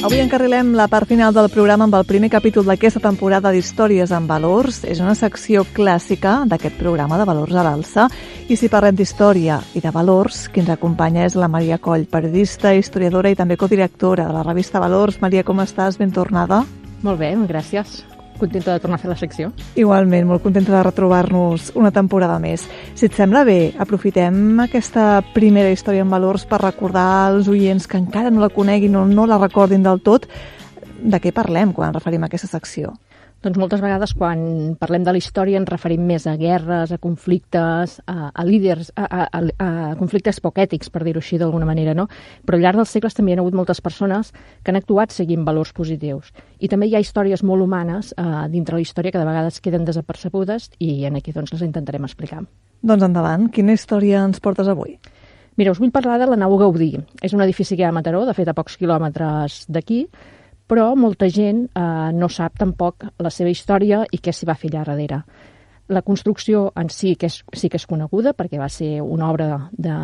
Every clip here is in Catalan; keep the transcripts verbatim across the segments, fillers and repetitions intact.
Avui encarrilem la part final del programa amb el primer capítol d'aquesta temporada d'Històries amb Valors. És una secció clàssica d'aquest programa de Valors a l'Alça. I si parlem d'història i de valors, qui ens acompanya és la Maria Coll, periodista, historiadora i també codirectora de la revista Valors. Maria, com estàs? Ben tornada. Molt bé, gràcies. Contenta de tornar a fer la secció. Igualment, molt contenta de retrobar-nos una temporada més. Si et sembla bé, aprofitem aquesta primera història en valors per recordar als oients que encara no la coneguin o no la recordin del tot. De què parlem quan referim a aquesta secció? Doncs moltes vegades quan parlem de la història ens referim més a guerres, a conflictes, a, a líders, a, a, a conflictes poc ètics, per dir-ho així d'alguna manera, no? Però al llarg dels segles també hi ha hagut moltes persones que han actuat seguint valors positius. I també hi ha històries molt humanes eh, dintre la història que de vegades queden desapercebudes i en aquí doncs les intentarem explicar. Doncs endavant, quina història ens portes avui? Mira, us vull parlar de la nau Gaudí. És un edifici que hi ha a Mataró, de fet a pocs quilòmetres d'aquí, però molta gent eh, no sap tampoc la seva història i què s'hi va fer allà darrere. La construcció en si que és, sí que és coneguda perquè va ser una obra de,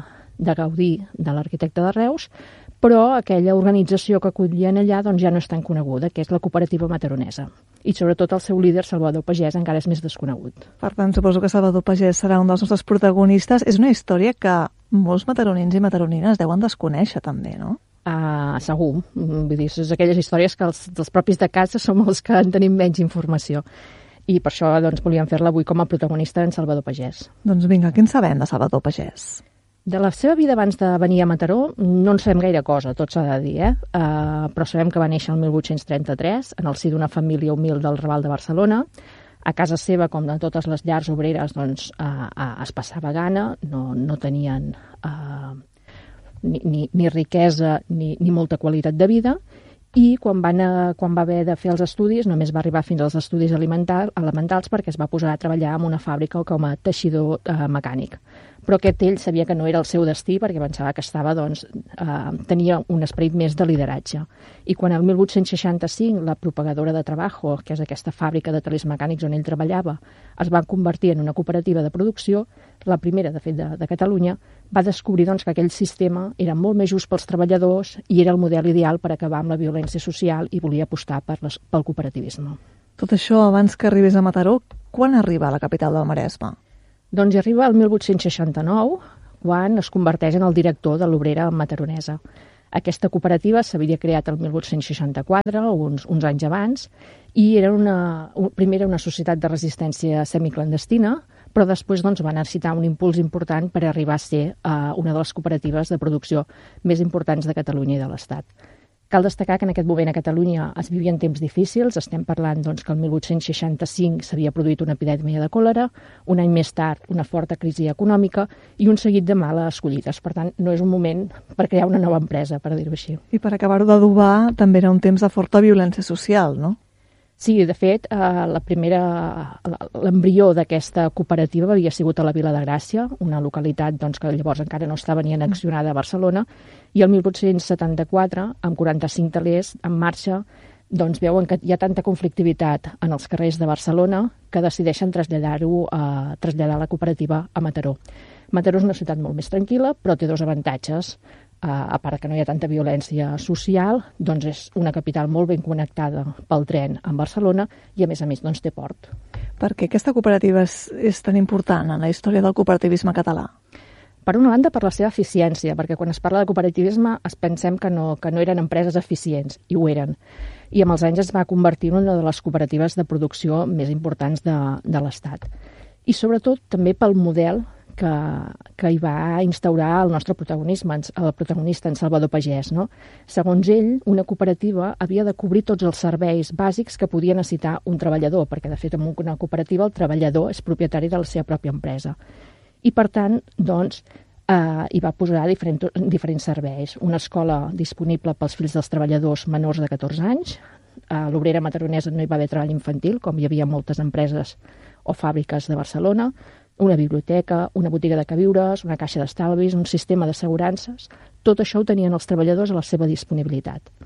de Gaudí, de l'arquitecte de Reus, però aquella organització que acollien allà doncs, ja no és tan coneguda, que és la cooperativa mataronesa. I sobretot el seu líder, Salvador Pagès, encara és més desconegut. Per tant, suposo que Salvador Pagès serà un dels nostres protagonistes. És una història que molts mataronins i mataronines deuen desconèixer també, no? Uh, segur, vull dir, és aquelles històries que els, els propis de casa som els que en tenim menys informació i per això doncs, volíem fer-la avui com a protagonista en Salvador Pagès. Doncs vinga, què en sabem de Salvador Pagès? De la seva vida abans de venir a Mataró no en sabem gaire cosa, tot s'ha de dir, eh? Uh, però sabem que va néixer el mil vuit-cents trenta-tres en el si d'una família humil del Raval de Barcelona. A casa seva, com de totes les llars obreres, doncs, uh, uh, es passava gana, no, no tenien Uh, Ni, ni, ni riquesa ni, ni molta qualitat de vida i quan, van a, quan va haver de fer els estudis només va arribar fins als estudis alimentar, elementals perquè es va posar a treballar en una fàbrica com a teixidor eh, mecànic. Però aquest ell sabia que no era el seu destí perquè pensava que estava, doncs, eh, tenia un esperit més de lideratge. I quan el mil vuit-cents seixanta-cinc la propagadora de Trabajo, que és aquesta fàbrica de telers mecànics on ell treballava, es va convertir en una cooperativa de producció, la primera, de fet, de, de Catalunya, va descobrir doncs, que aquell sistema era molt més just pels treballadors i era el model ideal per acabar amb la violència social i volia apostar per les, pel cooperativisme. Tot això abans que arribés a Mataró, quan arriba a la capital del Maresme? Doncs hi arriba el mil vuit-cents seixanta-nou, quan es converteix en el director de l'Obrera mataronesa. Aquesta cooperativa s'havia creat el mil vuit-cents seixanta-quatre, uns, uns anys abans, i era una, primer era una societat de resistència semiclandestina, però després doncs, va necessitar un impuls important per arribar a ser uh, una de les cooperatives de producció més importants de Catalunya i de l'Estat. Cal destacar que en aquest moment a Catalunya es vivien temps difícils. Estem parlant doncs, que el mil vuit-cents seixanta-cinc s'havia produït una epidèmia de còlera, un any més tard una forta crisi econòmica i un seguit de males collites. Per tant, no és un moment per crear una nova empresa, per dir-ho així. I per acabar-ho d'adobar, també era un temps de forta violència social, no? Sí, de fet, eh, la primera, l'embrió d'aquesta cooperativa havia sigut a la Vila de Gràcia, una localitat doncs, que llavors encara no estava ni annexionada a Barcelona, i el mil vuit-cents setanta-quatre, amb quaranta-cinc telers en marxa, doncs veuen que hi ha tanta conflictivitat en els carrers de Barcelona que decideixen traslladar-ho a traslladar la cooperativa a Mataró. Mataró és una ciutat molt més tranquil·la, però té dos avantatges. A part que no hi ha tanta violència social, doncs és una capital molt ben connectada pel tren amb Barcelona i, a més a més, doncs té port. Per què aquesta cooperativa és, és tan important en la història del cooperativisme català? Per una banda, per la seva eficiència, perquè quan es parla de cooperativisme es pensem que no, que no eren empreses eficients, i ho eren. I amb els anys es va convertir en una de les cooperatives de producció més importants de, de l'Estat. I sobretot també pel model que, que hi va instaurar el nostre protagonisme, el protagonista, en Salvador Pagès. No? Segons ell, una cooperativa havia de cobrir tots els serveis bàsics que podia necessitar un treballador, perquè de fet en una cooperativa el treballador és propietari de la seva pròpia empresa. I per tant, doncs, eh, hi va posar diferent, diferents serveis. Una escola disponible pels fills dels treballadors menors de catorze anys, a l'Obrera mataronesa no hi va haver treball infantil, com hi havia moltes empreses o fàbriques de Barcelona, una biblioteca, una botiga de queviures, una caixa d'estalvis, un sistema d'assegurances. Tot això ho tenien els treballadors a la seva disponibilitat.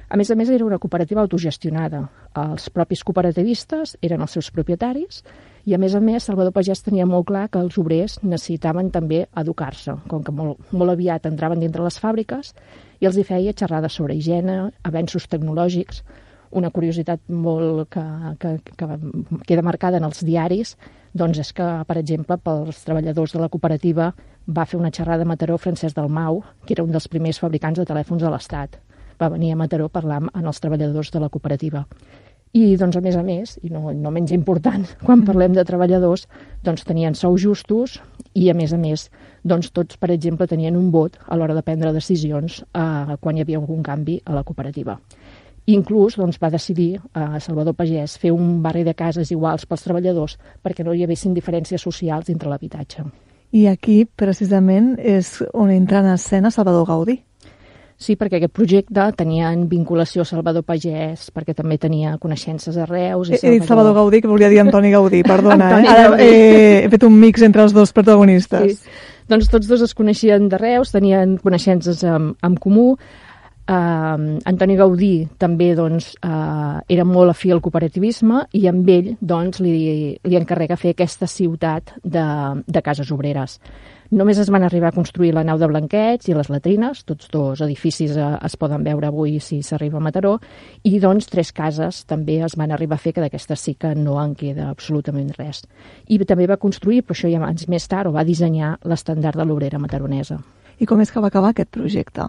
A més a més, era una cooperativa autogestionada. Els propis cooperativistes eren els seus propietaris i, a més a més, Salvador Pagès tenia molt clar que els obrers necessitaven també educar-se, com que molt, molt aviat entraven dintre les fàbriques i els hi feia xerrades sobre higiene, avenços tecnològics. Una curiositat molt que, que, que queda marcada en els diaris doncs és que, per exemple, pels treballadors de la cooperativa va fer una xerrada a Mataró Francesc Dalmau, que era un dels primers fabricants de telèfons de l'Estat. Va venir a Mataró a parlar amb els treballadors de la cooperativa. I, doncs, a més a més, i no, no menys important, quan parlem de treballadors, doncs tenien sous justos i, a més a més, doncs tots, per exemple, tenien un vot a l'hora de prendre decisions eh, quan hi havia algun canvi a la cooperativa. Inclús doncs, va decidir a eh, Salvador Pagès fer un barri de cases iguals pels treballadors perquè no hi haguessin diferències socials dintre l'habitatge. I aquí, precisament, és on entra en escena Salvador Gaudí. Sí, perquè aquest projecte tenia vinculació a Salvador Pagès, perquè també tenia coneixences a Reus. I he, Salvador... he dit Salvador Gaudí, que volia dir Antoni Gaudí, perdona. Antoni eh? Ara Gaudí. he, he fet un mix entre els dos protagonistes. Sí. Doncs tots dos es coneixien de Reus, tenien coneixences en, en comú. Uh, Antoni Gaudí també doncs, uh, era molt afí al cooperativisme i amb ell doncs, li, li encarrega fer aquesta ciutat de, de cases obreres. Només es van arribar a construir la nau de Blanqueig i les latrines, tots dos edificis uh, es poden veure avui si s'arriba a Mataró, i doncs tres cases també es van arribar a fer, que d'aquestes sí que no en queda absolutament res. I també va construir, però això ja anys més tard, o va dissenyar l'estandard de l'obrera mataronesa. I com és que va acabar aquest projecte?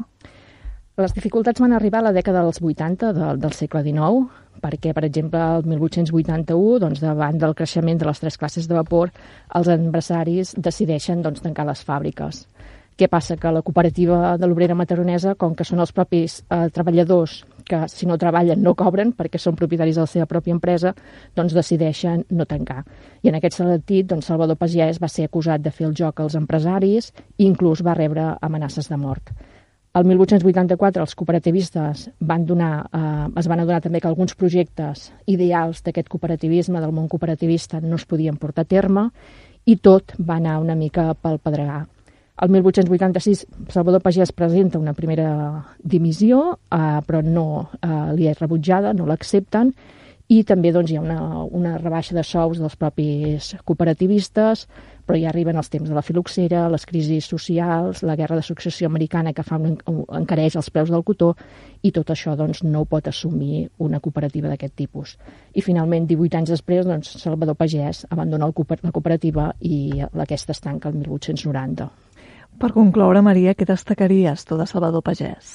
Les dificultats van arribar a la dècada dels vuitanta de, del segle dinou, perquè, per exemple, el mil vuit-cents vuitanta-u, doncs, davant del creixement de les tres classes de vapor, els empresaris decideixen doncs, tancar les fàbriques. Què passa? Que la cooperativa de l'obrera mataronesa, com que són els propis eh, treballadors que, si no treballen, no cobren, perquè són propietaris de la seva pròpia empresa, doncs decideixen no tancar. I en aquest sentit, doncs, Salvador Pagès va ser acusat de fer el joc als empresaris i inclús va rebre amenaces de mort. El mil vuit-cents vuitanta-quatre els cooperativistes van donar, eh, es van adonar també que alguns projectes ideals d'aquest cooperativisme, del món cooperativista, no es podien portar a terme i tot va anar una mica pel pedregar. El mil vuit-cents vuitanta-sis Salvador Pagès presenta una primera dimissió, eh, però no eh, li és rebutjada, no l'accepten, i també doncs, hi ha una, una rebaixa de sous dels propis cooperativistes, però ja arriben els temps de la filoxera, les crisis socials, la guerra de successió americana que fa un, encareix els preus del cotó, i tot això doncs, no ho pot assumir una cooperativa d'aquest tipus. I finalment, divuit anys després, doncs, Salvador Pagès abandona el, la cooperativa i aquesta es tanca el mil vuit-cents noranta. Per concloure, Maria, què destacaries tu de Salvador Pagès?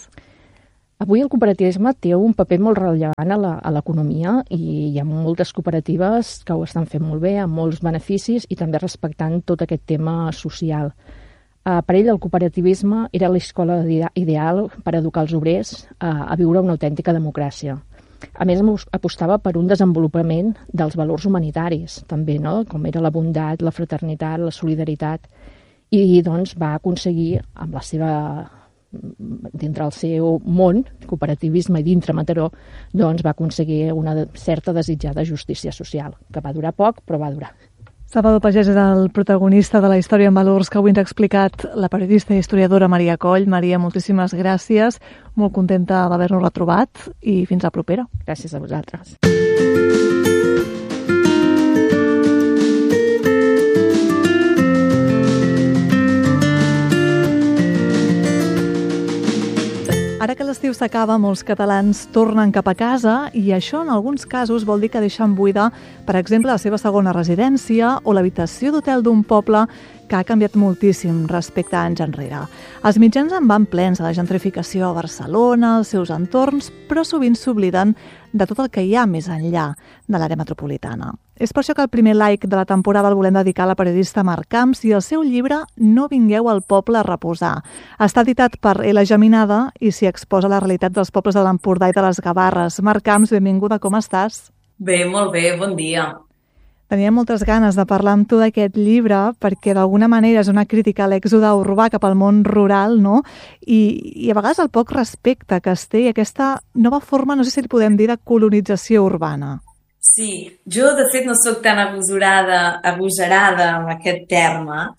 Avui el cooperativisme té un paper molt rellevant a l'economia i hi ha moltes cooperatives que ho estan fent molt bé, amb molts beneficis i també respectant tot aquest tema social. Per ell el cooperativisme era l'escola ideal per educar els obrers a viure una autèntica democràcia. A més, apostava per un desenvolupament dels valors humanitaris, també, no? Com era la bondat, la fraternitat, la solidaritat, i doncs va aconseguir, amb la seva dintre el seu món, cooperativisme i dintre Mataró, doncs va aconseguir una certa desitjada justícia social, que va durar poc, però va durar. Salvador Pagès és el protagonista de la història en valors que avui ens ha explicat la periodista i historiadora Maria Coll. Maria, moltíssimes gràcies, molt contenta d'haver-nos retrobat i fins a propera. Gràcies a vosaltres. Ara que l'estiu s'acaba, molts catalans tornen cap a casa i això en alguns casos vol dir que deixen buida, per exemple, la seva segona residència o l'habitació d'hotel d'un poble que ha canviat moltíssim respecte a anys enrere. Els mitjans en van plens de la gentrificació a Barcelona, als seus entorns, però sovint s'obliden de tot el que hi ha més enllà de l'àrea metropolitana. És per això que el primer like de la temporada el volem dedicar a la periodista Marc Camps i el seu llibre No vingueu al poble a reposar. Està editat per L. Geminada i s'hi exposa la realitat dels pobles de l'Empordà i de les Gavarres. Marc Camps, benvinguda, com estàs? Bé, molt bé, bon dia. Tenia moltes ganes de parlar amb tu d'aquest llibre perquè d'alguna manera és una crítica a l'èxode urbà cap al món rural, no? I, i a vegades el poc respecte que es té i aquesta nova forma, no sé si li podem dir, de colonització urbana. Sí, jo de fet no sóc tan agosarada, agosarada amb aquest terme,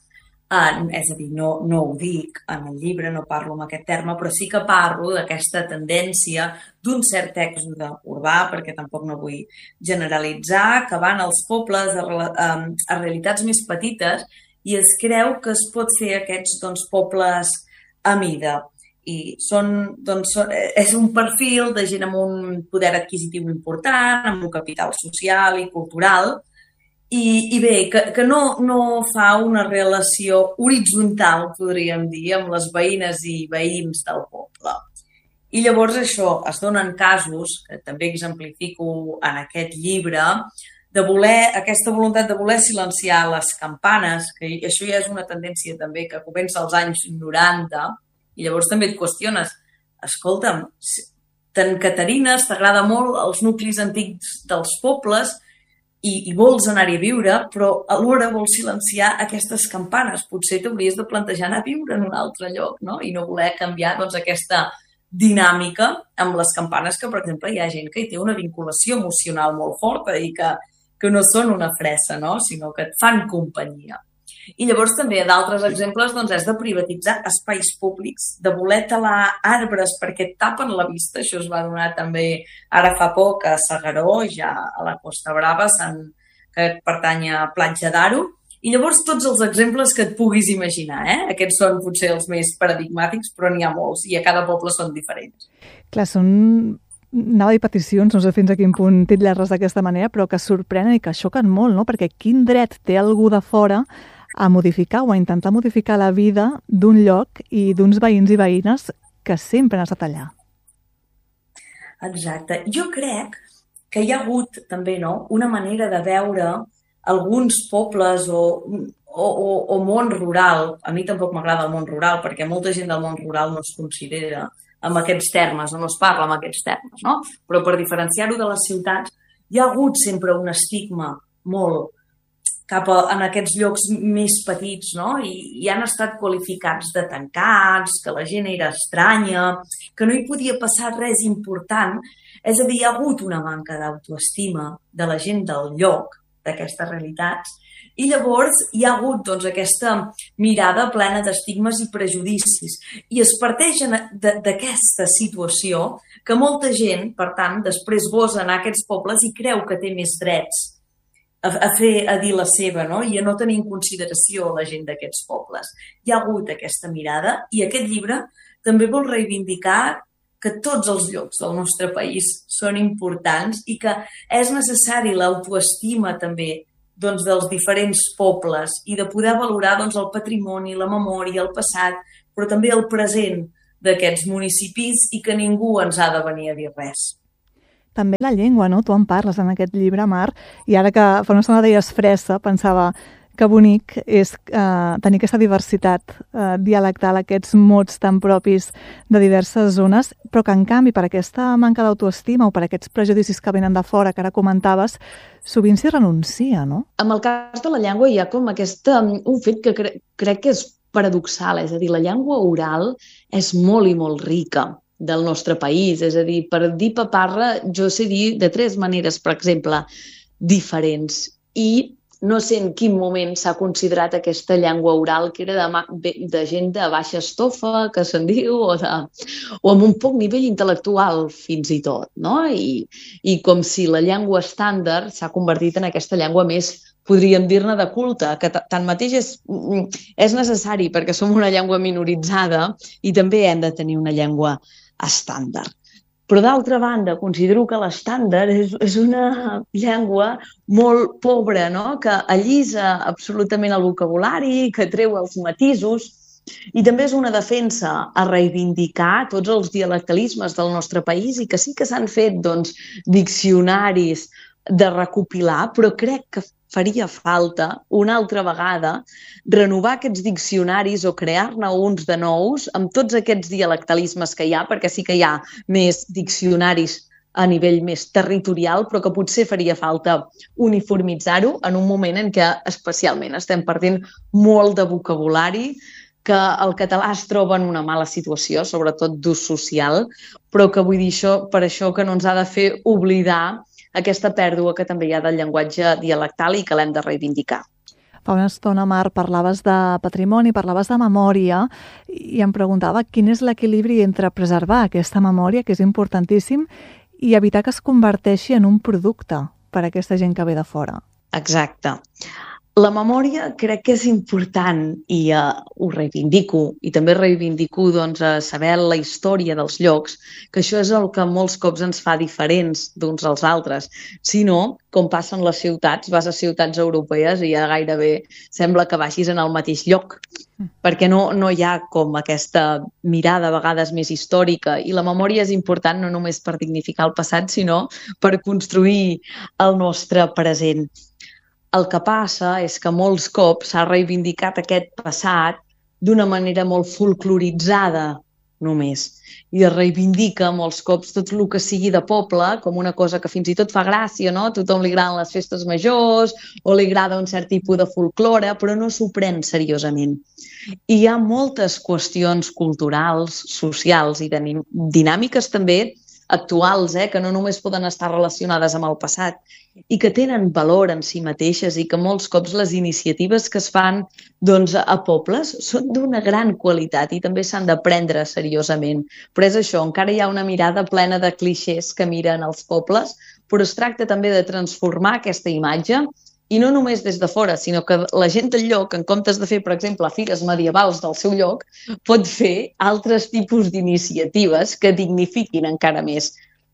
Uh, és a dir, no, no ho dic en el llibre, no parlo amb aquest terme, però sí que parlo d'aquesta tendència d'un cert èxode urbà, perquè tampoc no vull generalitzar, que van als pobles a, a, a realitats més petites i es creu que es pot fer aquests doncs, pobles a mida. I són, doncs, són, és un perfil de gent amb un poder adquisitiu important, amb un capital social i cultural. I, i bé, que, que no, no fa una relació horitzontal, podríem dir, amb les veïnes i veïns del poble. I llavors això, es donen casos, que també exemplifico en aquest llibre, de voler, aquesta voluntat de voler silenciar les campanes, que això ja és una tendència també que comença als anys noranta, i llavors també et qüestiones, escolta'm, te'n Caterines, t'agrada molt els nuclis antics dels pobles, I, i vols anar-hi a viure, però alhora vols silenciar aquestes campanes. Potser t'hauries de plantejar anar a viure en un altre lloc, no? I no voler canviar doncs, aquesta dinàmica amb les campanes, que, per exemple, hi ha gent que hi té una vinculació emocional molt forta i que, que no són una fressa, no? Sinó que et fan companyia. I llavors també d'altres exemples doncs, és de privatitzar espais públics, de voler talar arbres perquè et tapen la vista. Això es va donar també ara fa poc a S'Agaró, ja a la Costa Brava, que pertany a Platja d'Aro. I llavors tots els exemples que et puguis imaginar. Eh? Aquests són potser els més paradigmàtics, però n'hi ha molts i a cada poble són diferents. Clar, són... Anava a dir peticions, no sé fins a quin punt titllar-les d'aquesta manera, però que sorprenen i que xoquen molt, no? Perquè quin dret té algú de fora a modificar o a intentar modificar la vida d'un lloc i d'uns veïns i veïnes que sempre han estat allà. Exacte. Jo crec que hi ha hagut també no, una manera de veure alguns pobles o, o, o, o món rural. A mi tampoc m'agrada el món rural perquè molta gent del món rural no es considera amb aquests termes, o no es parla amb aquests termes, no? Però per diferenciar-ho de les ciutats hi ha hagut sempre un estigma molt cap a en aquests llocs més petits, no? I, i han estat qualificats de tancats, que la gent era estranya, que no hi podia passar res important. És a dir, hi ha hagut una manca d'autoestima de la gent del lloc, d'aquestes realitats, i llavors hi ha hagut doncs, aquesta mirada plena d'estigmes i prejudicis. I es parteix d'aquesta situació que molta gent, per tant, després gosa anar a aquests pobles i creu que té més drets A, a fer, a dir la seva, no? I a no tenir en consideració la gent d'aquests pobles. Hi ha hagut aquesta mirada i aquest llibre també vol reivindicar que tots els llocs del nostre país són importants i que és necessari l'autoestima també doncs, dels diferents pobles i de poder valorar doncs, el patrimoni, la memòria, el passat, però també el present d'aquests municipis i que ningú ens ha de venir a dir res. També la llengua, no? Tu en parles en aquest llibre, Mar, i ara que fa una estona deies fressa, pensava que bonic és eh, tenir aquesta diversitat eh, dialectal, aquests mots tan propis de diverses zones, però que en canvi per aquesta manca d'autoestima o per aquests prejudicis que venen de fora, que ara comentaves, sovint s'hi renuncia, no? En el cas de la llengua hi ha com aquest, un fet que cre crec que és paradoxal, és a dir, la llengua oral és molt i molt rica del nostre país, és a dir, per dir paparra jo sé dir de tres maneres, per exemple, diferents, i no sé en quin moment s'ha considerat aquesta llengua oral que era de, de gent de baixa estofa, que se'n diu, o, de, o amb un poc nivell intel·lectual fins i tot, no? I, i com si la llengua estàndard s'ha convertit en aquesta llengua més, podríem dir-ne, de culte, que tanmateix és, és necessari perquè som una llengua minoritzada i també hem de tenir una llengua estàndard. Però d'altra banda, considero que l'estàndard és, és una llengua molt pobra, no? Que allisa absolutament el vocabulari, que treu els matisos i també és una defensa a reivindicar tots els dialectalismes del nostre país i que sí que s'han fet doncs, diccionaris de recopilar, però crec que faria falta una altra vegada renovar aquests diccionaris o crear-ne uns de nous amb tots aquests dialectalismes que hi ha, perquè sí que hi ha més diccionaris a nivell més territorial, però que potser faria falta uniformitzar-ho en un moment en què especialment estem perdent molt de vocabulari, que el català es troba en una mala situació, sobretot d'ús social, però que vull dir això, per això que no ens ha de fer oblidar aquesta pèrdua que també hi ha del llenguatge dialectal i que l'hem de reivindicar. Fa una estona, Mar, parlaves de patrimoni, parlaves de memòria i em preguntava quin és l'equilibri entre preservar aquesta memòria, que és importantíssim, i evitar que es converteixi en un producte per a aquesta gent que ve de fora. Exacte. La memòria crec que és important i uh, ho reivindico, i també reivindico doncs, uh, saber la història dels llocs, que això és el que molts cops ens fa diferents d'uns als altres. Si no, com passa en les ciutats, vas a ciutats europees i ja gairebé sembla que vagis en el mateix lloc, perquè no, no hi ha com aquesta mirada a vegades més històrica, i la memòria és important no només per dignificar el passat, sinó per construir el nostre present. El que passa és que molts cops s'ha reivindicat aquest passat d'una manera molt folcloritzada només. I es reivindica molts cops tot el que sigui de poble com una cosa que fins i tot fa gràcia, no? A tothom li agraden les festes majors o li agrada un cert tipus de folklore, però no s'ho pren seriosament. I hi ha moltes qüestions culturals, socials i dinàmiques també actuals, eh, que no només poden estar relacionades amb el passat i que tenen valor en si mateixes, i que molts cops les iniciatives que es fan doncs, a pobles són d'una gran qualitat i també s'han de prendre seriosament. Però és això, encara hi ha una mirada plena de clixés que miren els pobles, però es tracta també de transformar aquesta imatge, i no només des de fora, sinó que la gent del lloc, en comptes de fer, per exemple, fires medievals del seu lloc, pot fer altres tipus d'iniciatives que dignifiquin encara més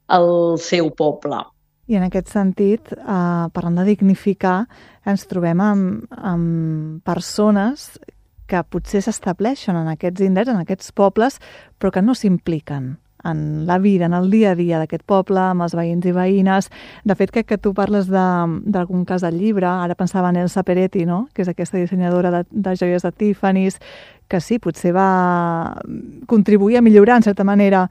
el seu poble. I en aquest sentit, eh, parlant de dignificar, ens trobem amb, amb persones que potser s'estableixen en aquests indrets, en aquests pobles, però que no s'impliquen en la vida, en el dia a dia d'aquest poble, amb els veïns i veïnes. De fet, crec que tu parles d'algun cas del llibre, ara pensava en Elsa Peretti, no? Que és aquesta dissenyadora de, de joies de Tiffany's, que sí, potser va contribuir a millorar, en certa manera,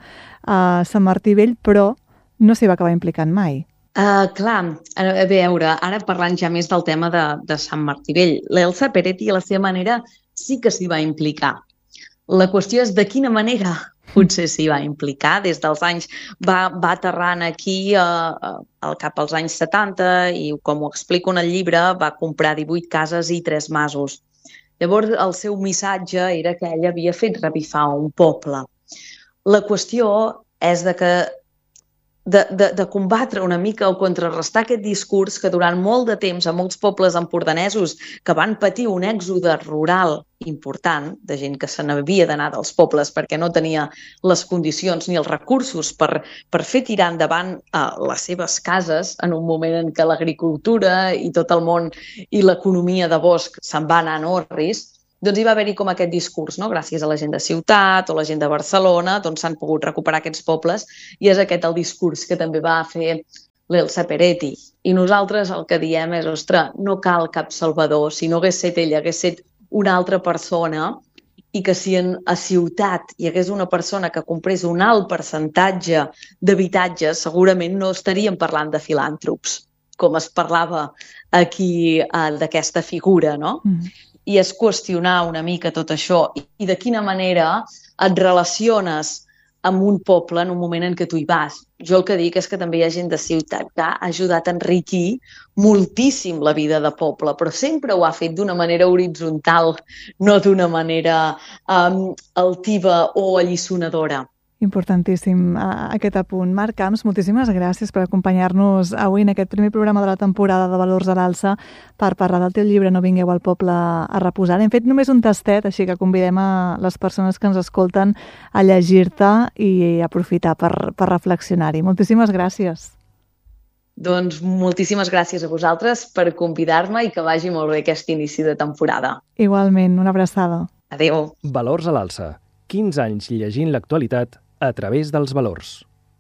a Sant Martí Vell, però no s'hi va acabar implicant mai. Uh, clar, a veure, ara parlant ja més del tema de, de Sant Martí Vell, l'Elsa Peretti, a la seva manera, sí que s'hi va implicar. La qüestió és de quina manera potser s'hi va implicar. Des dels anys va, va aterrant aquí eh, al cap als anys setanta i, com ho explico en el llibre, va comprar divuit cases i tres masos. Llavors, el seu missatge era que ella havia fet revifar un poble. La qüestió és de que De, de, de combatre una mica o contrarrestar aquest discurs que durant molt de temps a molts pobles empordanesos que van patir un èxode rural important, de gent que se n'havia d'anar dels pobles perquè no tenia les condicions ni els recursos per, per fer tirar endavant eh, les seves cases en un moment en què l'agricultura i tot el món i l'economia de bosc se'n va anar en orris. Doncs hi va haver-hi com aquest discurs, no? Gràcies a la gent de ciutat o la gent de Barcelona, doncs s'han pogut recuperar aquests pobles, i és aquest el discurs que també va fer l'Elsa Peretti. I nosaltres el que diem és, ostres, no cal cap salvador, si no hagués set ella, hagués set una altra persona, i que si en, a ciutat hi hagués una persona que comprés un alt percentatge d'habitatges, segurament no estaríem parlant de filàntrops, com es parlava aquí eh, d'aquesta figura, no? Mm. I és qüestionar una mica tot això i, i de quina manera et relaciones amb un poble en un moment en què tu hi vas. Jo el que dic és que també hi ha gent de ciutat que ha ajudat a enriquir moltíssim la vida de poble, però sempre ho ha fet d'una manera horitzontal, no d'una manera um, altiva o alliçonadora. Importantíssim aquest apunt. Marc Camps, moltíssimes gràcies per acompanyar-nos avui en aquest primer programa de la temporada de Valors a l'Alça per parlar del teu llibre No vingueu al poble a reposar. Hem fet només un tastet, així que convidem a les persones que ens escolten a llegir-te i aprofitar per, per reflexionar-hi. Moltíssimes gràcies. Doncs moltíssimes gràcies a vosaltres per convidar-me i que vagi molt bé aquest inici de temporada. Igualment, una abraçada. Adéu. Valors a l'Alça. quinze anys llegint l'actualitat a través dels valors.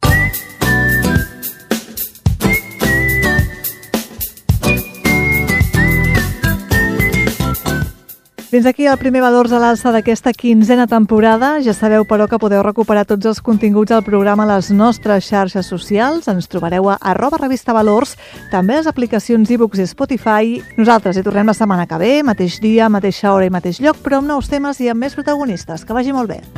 Fins aquí el primer Valors a l'Alça d'aquesta quinzena temporada. Ja sabeu, però, que podeu recuperar tots els continguts del programa a les nostres xarxes socials. Ens trobareu a arroba revista Valors, també a les aplicacions iBooks i Spotify. Nosaltres hi tornem la setmana que ve, mateix dia, mateixa hora i mateix lloc, però amb nous temes i amb més protagonistes. Que vagi molt bé.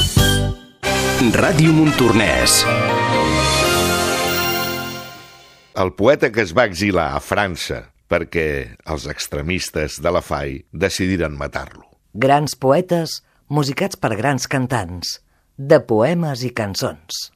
Ràdio Montornès. el poeta que es va exilar a França perquè els extremistes de la F A I decidiren matar-lo. Grans poetes musicats per grans cantants, de poemes i cançons.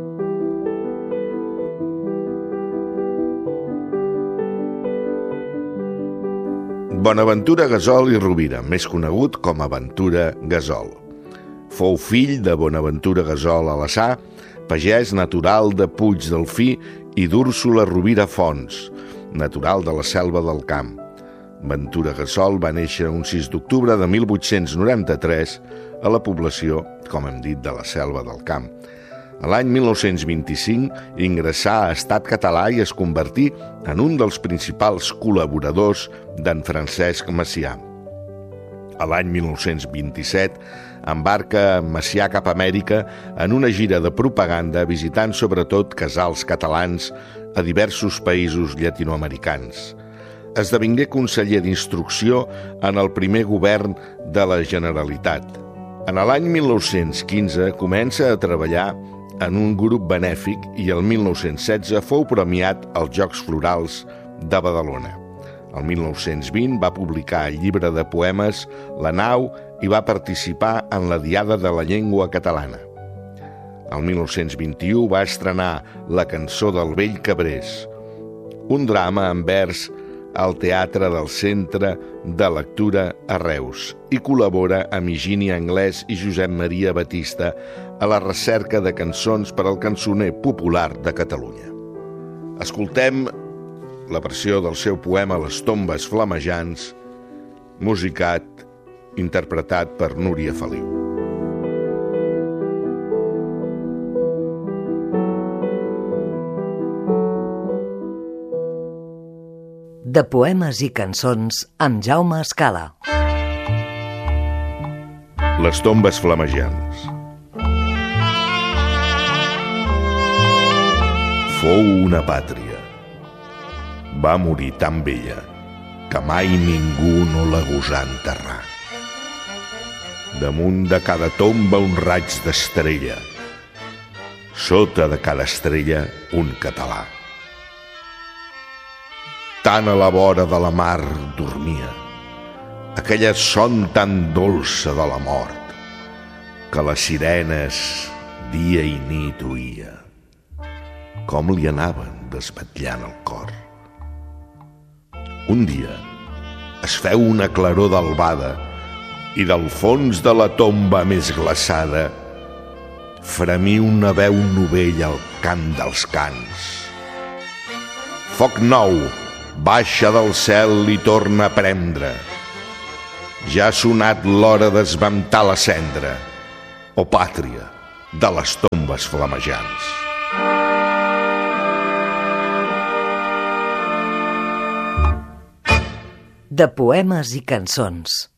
Bonaventura Gasol i Rovira, més conegut com a Ventura Gasol. Fou fill de Bonaventura Gasol Alassà, pagès natural de Puig del Fi, i d'Úrsula Rovira Fons, natural de la Selva del Camp. Ventura Gasol va néixer un sis d'octubre de mil vuit-cents noranta-tres a la població, com hem dit, de la Selva del Camp. A l'any mil nou-cents vint-i-cinc ingressà a Estat Català i es convertí en un dels principals col·laboradors d'en Francesc Macià. A l'any mil nou-cents vint-i-set embarca Macià cap a Amèrica en una gira de propaganda visitant sobretot casals catalans a diversos països llatinoamericans. Esdevingué conseller d'instrucció en el primer govern de la Generalitat. En l'any mil nou-cents quinze comença a treballar en un grup benèfic i el mil nou-cents setze fou premiat als Jocs Florals de Badalona. El mil nou-cents vint va publicar el llibre de poemes La Nau i va participar en la Diada de la Llengua Catalana. El mil nou-cents vint-i-u va estrenar La Cançó del Vell Cabrés, un drama en vers al Teatre del Centre de Lectura a Reus, i col·labora amb Higini Anglès i Josep Maria Batista a la recerca de cançons per al cançoner popular de Catalunya. Escoltem la versió del seu poema Les tombes flamejants, musicat, interpretat per Núria Feliu. De poemes i cançons amb Jaume Escala. Les tombes flamejants. Fou una pàtria. Va morir tan bella que mai ningú no la gosà enterrar. Damunt de cada tomba un raig d'estrella, sota de cada estrella un català. Tan a la vora de la mar dormia, aquella son tan dolça de la mort, que les sirenes dia i nit oïa, com li anaven desvetllant el cor. Un dia es feu una claror d'albada i del fons de la tomba més glaçada fremí una veu novella al cant dels cants. Foc nou, baixa del cel i torna a prendre. Ja ha sonat l'hora d'esventar la cendra, o pàtria de les tombes flamejants. De poemes i cançons